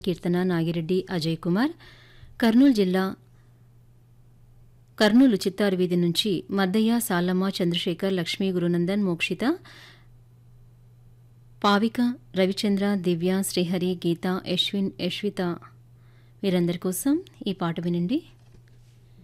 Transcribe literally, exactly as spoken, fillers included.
కీర్తన, నాగిరెడ్డి, అజయ్ కుమార్. కర్నూలు జిల్లా కర్నూలు చిత్తారు వీధి నుంచి మద్దయ్య, సాలమ్మ, చంద్రశేఖర్, లక్ష్మీ, గురునందన్, మోక్షిత, పావిక, రవిచంద్ర, దివ్య, శ్రీహరి, గీత, యశ్విన్, యశ్విత వీరందరి కోసం ఈ పాట వినండి.